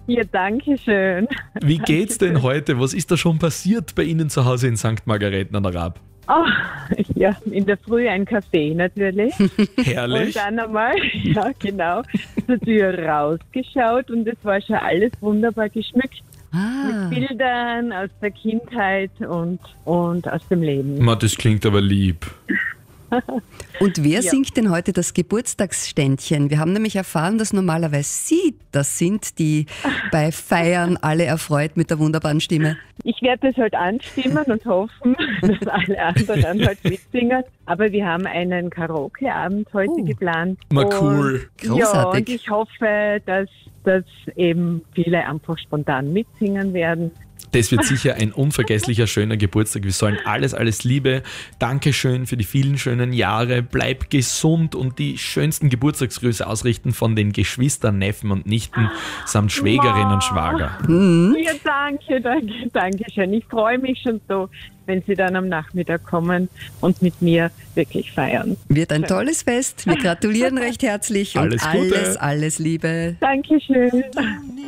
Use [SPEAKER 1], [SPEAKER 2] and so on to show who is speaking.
[SPEAKER 1] Ja, danke schön.
[SPEAKER 2] Wie geht's denn heute? Was ist da schon passiert bei Ihnen zu Hause in St. Margareten an der Raab?
[SPEAKER 1] Oh, ja, in der Früh ein Kaffee natürlich.
[SPEAKER 2] Herrlich.
[SPEAKER 1] Und dann einmal, ja genau, zur Tür rausgeschaut und es war schon alles wunderbar geschmückt.
[SPEAKER 3] Ah,
[SPEAKER 1] Mit Bildern aus der Kindheit und aus dem Leben.
[SPEAKER 2] Ma, das klingt aber lieb.
[SPEAKER 3] und wer
[SPEAKER 1] Ja.
[SPEAKER 3] singt denn heute das Geburtstagsständchen? Wir haben nämlich erfahren, dass normalerweise Sie das sind, die bei Feiern alle erfreut mit der wunderbaren Stimme.
[SPEAKER 1] Ich werde das halt anstimmen und hoffen, dass alle anderen halt mitsingen. Aber wir haben einen Karaoke-Abend heute geplant.
[SPEAKER 2] Ma, cool.
[SPEAKER 1] Und, ja,
[SPEAKER 3] Großartig.
[SPEAKER 1] und ich hoffe, dass eben viele einfach spontan mitsingen werden.
[SPEAKER 2] Das wird sicher ein unvergesslicher, schöner Geburtstag. Wir sollen alles Liebe. Dankeschön für die vielen schönen Jahre. Bleib gesund und die schönsten Geburtstagsgrüße ausrichten von den Geschwistern, Neffen und Nichten samt Schwägerin und Schwager.
[SPEAKER 1] Ja, danke schön. Ich freue mich schon so, wenn Sie dann am Nachmittag kommen und mit mir wirklich feiern.
[SPEAKER 3] Wird ein tolles Fest. Wir gratulieren recht herzlich und
[SPEAKER 2] Alles Gute.
[SPEAKER 3] alles Liebe.
[SPEAKER 1] Dankeschön.